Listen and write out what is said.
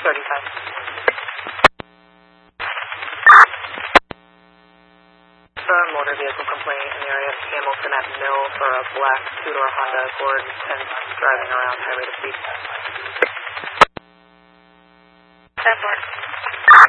Motor vehicle complaint in the area of Hamilton at Mill for a black two-door Honda Accord, 10 driving around Highway to B.